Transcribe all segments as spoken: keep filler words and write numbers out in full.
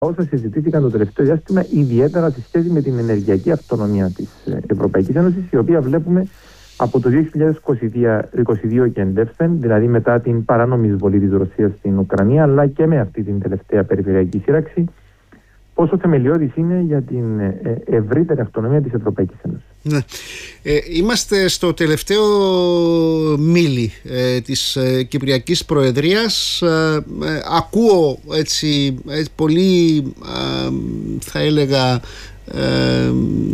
όσα συζητήθηκαν το τελευταίο διάστημα, ιδιαίτερα σε σχέση με την ενεργειακή αυτονομία της Ευρωπαϊκής Ένωσης, η οποία βλέπουμε από το δύο χιλιάδες είκοσι δύο και εντεύθεν, δηλαδή μετά την παράνομη εισβολή της Ρωσίας στην Ουκρανία, αλλά και με αυτή την τελευταία περιφερειακή σύραξη, πόσο θεμελιώδης είναι για την ευρύτερη αυτονομία της Ευρωπαϊκής Ένωσης. Ναι. Ε, είμαστε στο τελευταίο μίλι ε, της ε, Κυπριακής Προεδρίας. Ε, ε, ακούω έτσι, έτσι πολύ ε, θα έλεγα ε,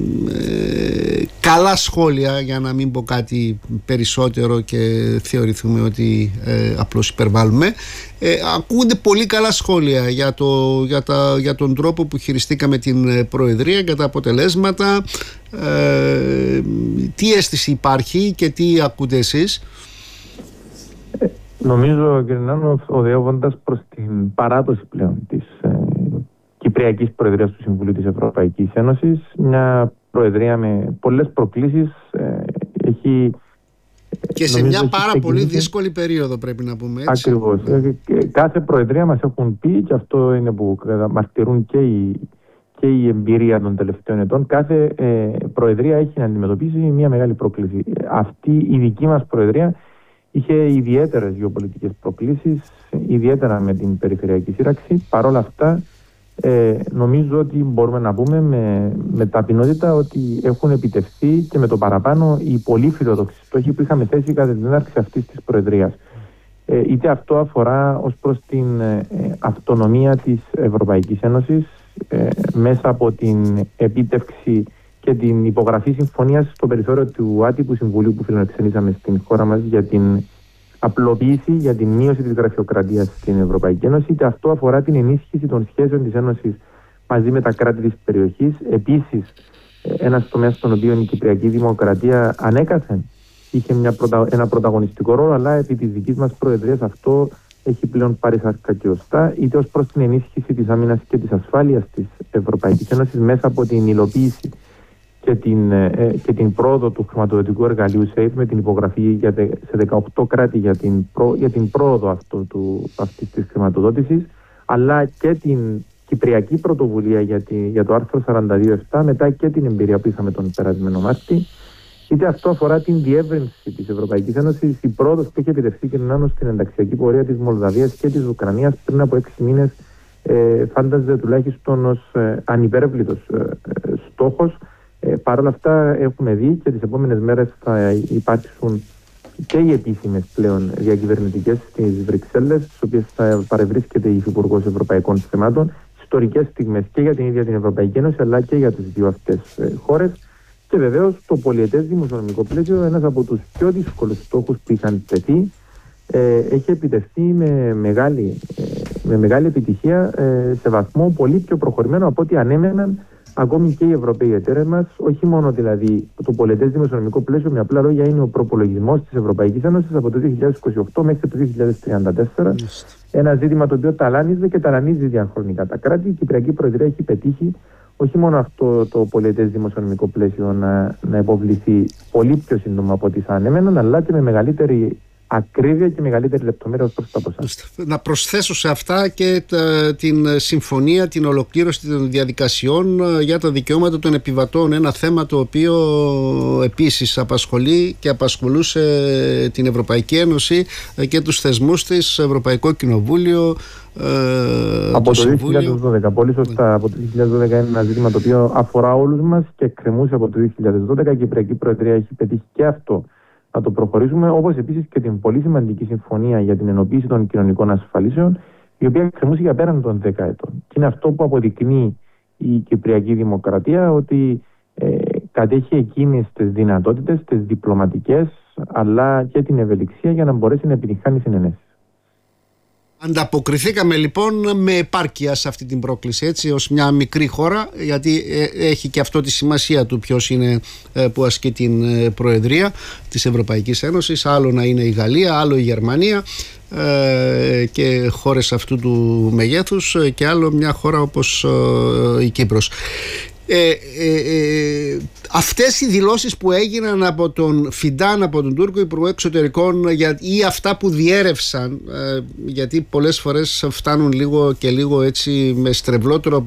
ε, καλά σχόλια, για να μην πω κάτι περισσότερο και θεωρηθούμε ότι ε, απλώς υπερβάλλουμε. Ε, ακούγονται πολύ καλά σχόλια για, το, για, τα, για τον τρόπο που χειριστήκαμε την Προεδρία, για τα αποτελέσματα. Ε, τι αίσθηση υπάρχει και τι ακούτε εσείς? Ε, νομίζω, κύριε Νάνο, οδεύοντας προς την παράδοση πλέον της ε, Κυπριακής Προεδρίας του Συμβουλίου της Ευρωπαϊκής Ένωσης, μια Προεδρία με πολλές προκλήσεις, ε, έχει και σε μια πάρα ξεκινήσει... πολύ δύσκολη περίοδο, πρέπει να πούμε έτσι. Ακριβώς. Ε, κάθε Προεδρία μας έχουν πει, και αυτό είναι που μαρτυρούν και οι και η εμπειρία των τελευταίων ετών, κάθε ε, Προεδρία έχει να αντιμετωπίσει μια μεγάλη πρόκληση. Αυτή η δική μας Προεδρία είχε ιδιαίτερες γεωπολιτικές προκλήσεις, ιδιαίτερα με την περιφερειακή σύραξη. Παρ' όλα αυτά, ε, νομίζω ότι μπορούμε να πούμε με, με ταπεινότητα ότι έχουν επιτευχθεί και με το παραπάνω οι πολύ φιλοδοξοί στόχοι που είχαμε θέσει κατά την έναρξη αυτής της Προεδρίας. Ε, είτε αυτό αφορά ως προς την ε, αυτονομία της Ευρωπαϊκής Ένωσης, Ε, μέσα από την επίτευξη και την υπογραφή συμφωνίας στο περιθώριο του άτυπου συμβουλίου που φιλοξενήσαμε στην χώρα μας για την απλοποίηση, για την μείωση της γραφειοκρατίας στην Ευρωπαϊκή Ένωση, είτε αυτό αφορά την ενίσχυση των σχέσεων της Ένωσης μαζί με τα κράτη της περιοχής. Επίσης, ένας τομέας στον οποίο η Κυπριακή Δημοκρατία ανέκαθεν είχε μια πρωτα... ένα πρωταγωνιστικό ρόλο, αλλά επί της δικής μας Προεδρίας αυτό έχει πλέον πάρει σάρκα και οστά, είτε ως προς την ενίσχυση της άμυνας και της ασφάλειας της Ευρωπαϊκής Ένωσης μέσα από την υλοποίηση και την, ε, και την πρόοδο του χρηματοδοτικού εργαλείου SAFE, με την υπογραφή για τε, σε δεκαοκτώ κράτη για την, προ, για την πρόοδο αυτού, του, αυτής της χρηματοδότησης, αλλά και την Κυπριακή Πρωτοβουλία για, τη, για το άρθρο σαράντα δύο επτά, μετά και την εμπειρία που είχαμε τον περασμένο Μάρτη. Είτε αυτό αφορά την διεύρυνση της Ευρωπαϊκής Ένωσης, η πρόοδος που έχει επιτευχθεί και νάνο στην ενταξιακή πορεία της Μολδαβίας και της Ουκρανίας πριν από έξι μήνες, ε, φάνταζε τουλάχιστον ως ε, ανυπέρβλητος ε, ε, στόχος. Ε, Παρ' όλα αυτά, έχουμε δει και τις επόμενες μέρες θα υπάρξουν και οι επίσημες πλέον διακυβερνητικές στις Βρυξέλλες, στις οποίες θα παρευρίσκεται η Υφυπουργός Ευρωπαϊκών Θεμάτων. Ιστορικές στιγμές και για την ίδια την Ευρωπαϊκή Ένωση, αλλά και για τις δύο αυτές ε, χώρες. Και βεβαίως το πολιετές δημοσιονομικό πλαίσιο, ένας από τους πιο δύσκολους στόχους που είχαν τεθεί, ε, έχει επιτευχθεί με μεγάλη, ε, με μεγάλη επιτυχία, ε, σε βαθμό πολύ πιο προχωρημένο από ό,τι ανέμεναν ακόμη και οι Ευρωπαίοι εταίρες μας. Όχι μόνο δηλαδή το πολιετές δημοσιονομικό πλαίσιο, με απλά λόγια, είναι ο προπολογισμός της Ευρωπαϊκής Ένωσης από το δύο χιλιάδες είκοσι οκτώ μέχρι το δύο χιλιάδες τριάντα τέσσερα. Ένα ζήτημα το οποίο ταλάνιζε και ταλανίζει διαχρονικά τα κράτη. Η Κυπριακή Προεδρία έχει πετύχει όχι μόνο αυτό το πολιετές δημοσιονομικό πλαίσιο να, να υποβληθεί πολύ πιο σύντομα από ό,τι θα ανέμεναν, αλλά και με μεγαλύτερη ακρίβεια και μεγαλύτερη λεπτομέρεια ως προς τα ποσά. Να προσθέσω σε αυτά και τα, την συμφωνία, την ολοκλήρωση των διαδικασιών για τα δικαιώματα των επιβατών. Ένα θέμα το οποίο επίσης απασχολεί και απασχολούσε την Ευρωπαϊκή Ένωση και τους θεσμούς της, Ευρωπαϊκό Κοινοβούλιο. Ε, από το, το δύο χιλιάδες δώδεκα, πολύ σωστά. Από το δύο χιλιάδες δώδεκα είναι ένα ζήτημα το οποίο αφορά όλους μας και εκκρεμούσε από το δύο χιλιάδες δώδεκα. Η Κυπριακή Προεδρία έχει πετύχει και αυτό να το προχωρήσουμε, όπως επίσης και την πολύ σημαντική συμφωνία για την ενοποίηση των κοινωνικών ασφαλίσεων, η οποία εκκρεμούσε για πέραν των δέκα ετών. Και είναι αυτό που αποδεικνύει η Κυπριακή Δημοκρατία, ότι ε, κατέχει εκείνες τις δυνατότητες, τις διπλωματικές, αλλά και την ευελιξία για να μπορέσει να επιτυχάνει συνενέσεις. Ανταποκριθήκαμε λοιπόν με επάρκεια σε αυτή την πρόκληση, έτσι, ως μια μικρή χώρα, γιατί έχει και αυτό τη σημασία του ποιος είναι που ασκεί την Προεδρία της Ευρωπαϊκής Ένωσης. Άλλο να είναι η Γαλλία, άλλο η Γερμανία και χώρες αυτού του μεγέθους, και άλλο μια χώρα όπως η Κύπρος. Ε, ε, ε, αυτές οι δηλώσεις που έγιναν από τον Φιντάν, από τον Τούρκο Υπουργό Εξωτερικών, για, ή αυτά που διέρευσαν, ε, γιατί πολλές φορές φτάνουν λίγο και λίγο έτσι με στρεβλό τρόπο